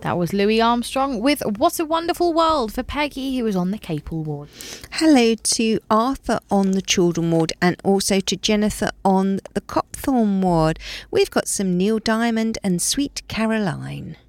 That was Louis Armstrong with What a Wonderful World for Peggy, who was on the Capel ward. Hello to Arthur on the Children ward and also to Jennifer on the Copthorne ward. We've got some Neil Diamond and Sweet Caroline.